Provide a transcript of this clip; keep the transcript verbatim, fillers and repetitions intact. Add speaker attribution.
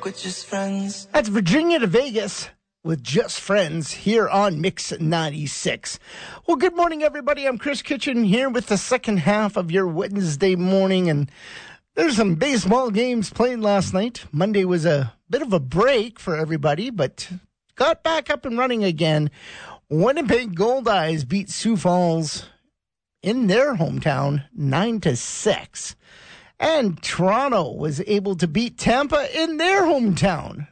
Speaker 1: like we're just friends.
Speaker 2: That's Virginia to Vegas with Just Friends here on Mix ninety-six. Well, good morning, everybody. I'm Chris Kitchen here with the second half of your Wednesday morning, and there's some baseball games played last night. Monday was a bit of a break for everybody, but got back up and running again. Winnipeg Goldeyes beat Sioux Falls in their hometown nine to six. And Toronto was able to beat Tampa in their hometown